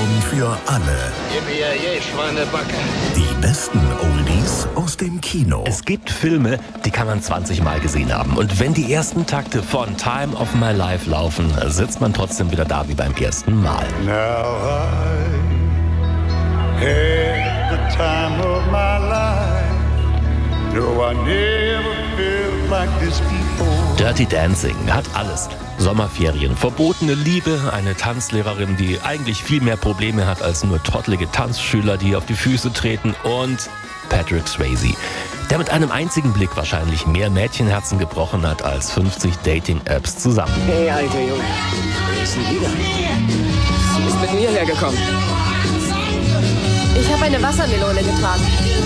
Countdown für alle. Schweinebacke. Die besten Oldies aus dem Kino. Es gibt Filme, die kann man 20 Mal gesehen haben. Und wenn die ersten Takte von Time of My Life laufen, sitzt man trotzdem wieder da wie beim ersten Mal. Now I had the time of my life. No, I never felt like this before. Dirty Dancing hat alles. Sommerferien, verbotene Liebe, eine Tanzlehrerin, die eigentlich viel mehr Probleme hat als nur trottelige Tanzschüler, die auf die Füße treten, und Patrick Swayze, der mit einem einzigen Blick wahrscheinlich mehr Mädchenherzen gebrochen hat als 50 Dating-Apps zusammen. Hey, alter Junge, wer ist denn wieder? Sie ist mit mir hergekommen. Ich habe eine Wassermelone getragen.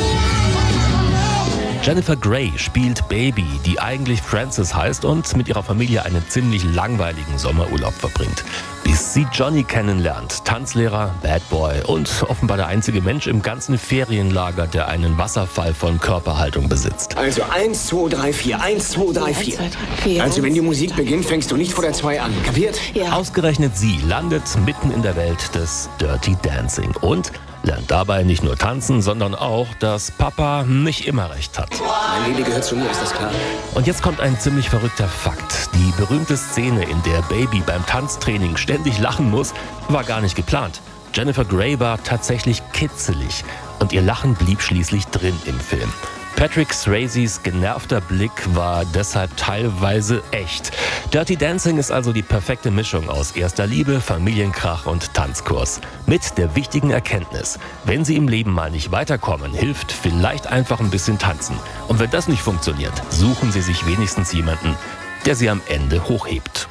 Jennifer Grey spielt Baby, die eigentlich Frances heißt und mit ihrer Familie einen ziemlich langweiligen Sommerurlaub verbringt. Bis sie Johnny kennenlernt, Tanzlehrer, Bad Boy und offenbar der einzige Mensch im ganzen Ferienlager, der einen Wasserfall von Körperhaltung besitzt. Also 1, 2, 3, 4, 1, 2, 3, 4. 1, 2, 3, 4. Also wenn die Musik beginnt, fängst du nicht vor der 2 an, kapiert? Ja. Ausgerechnet sie landet mitten in der Welt des Dirty Dancing und lernt dabei nicht nur tanzen, sondern auch, dass Papa nicht immer recht hat. Mein Baby gehört zu mir, ist das klar? Und jetzt kommt ein ziemlich verrückter Fakt. Die berühmte Szene, in der Baby beim Tanztraining ständig lachen muss, war gar nicht geplant. Jennifer Grey war tatsächlich kitzelig und ihr Lachen blieb schließlich drin im Film. Patrick Swayzes genervter Blick war deshalb teilweise echt. Dirty Dancing ist also die perfekte Mischung aus erster Liebe, Familienkrach und Tanzkurs. Mit der wichtigen Erkenntnis: Wenn Sie im Leben mal nicht weiterkommen, hilft vielleicht einfach ein bisschen tanzen. Und wenn das nicht funktioniert, suchen Sie sich wenigstens jemanden, der Sie am Ende hochhebt.